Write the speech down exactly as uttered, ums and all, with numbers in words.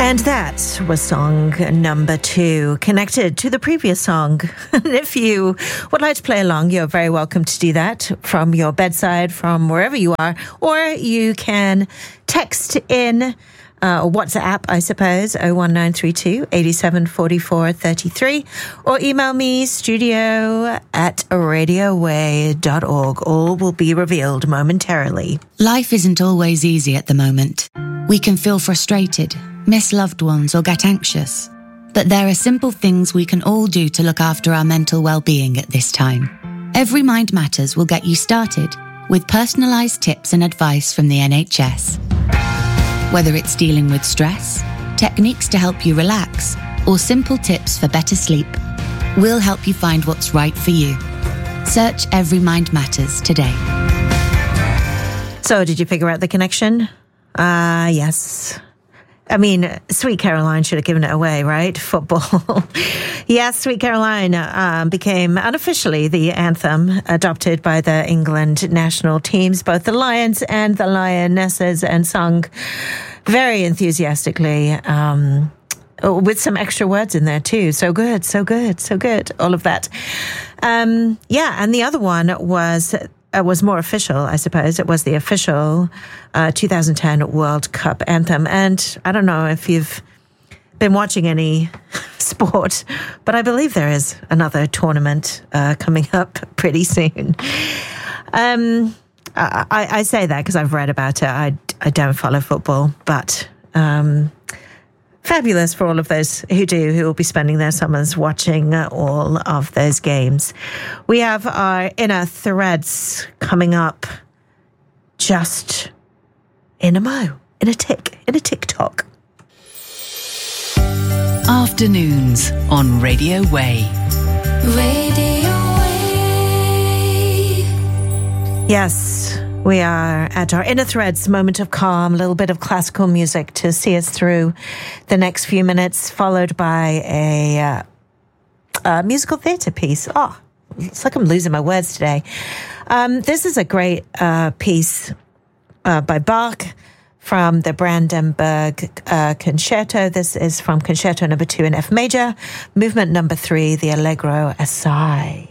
And that was song number two, connected to the previous song. And if you would like to play along, you're very welcome to do that from your bedside, from wherever you are, or you can text in uh, WhatsApp, I suppose, oh one nine three two, eight seven four four three three, or email me, studio at radio way dot org. All will be revealed momentarily. Life isn't always easy at the moment. We can feel frustrated, miss loved ones, or get anxious. But there are simple things we can all do to look after our mental well-being at this time. Every Mind Matters will get you started with personalised tips and advice from the N H S. Whether it's dealing with stress, techniques to help you relax, or simple tips for better sleep, we'll help you find what's right for you. Search Every Mind Matters today. So, did you figure out the connection? Ah, uh, yes. I mean, Sweet Caroline should have given it away, right? Football. Yes, Sweet Caroline um, became unofficially the anthem adopted by the England national teams, both the Lions and the Lionesses, and sung very enthusiastically, um, with some extra words in there too. So good, so good, so good. All of that. Um, yeah, and the other one was... It was more official, I suppose. It was the official uh, two thousand ten World Cup anthem. And I don't know if you've been watching any sport, but I believe there is another tournament uh, coming up pretty soon. Um, I, I say that because I've read about it. I, I don't follow football, but... Um, fabulous for all of those who do, who will be spending their summers watching all of those games. We have our inner threads coming up just in a mo, in a tick, in a tick-tock. Afternoons on Radio Way. Radio Way. Yes, we are at our inner threads moment of calm, a little bit of classical music to see us through the next few minutes, followed by a, uh, a musical theatre piece. Oh, it's like I'm losing my words today. Um, this is a great uh, piece uh, by Bach from the Brandenburg uh, Concerto. This is from Concerto number two in F major, movement number three, the Allegro Assai.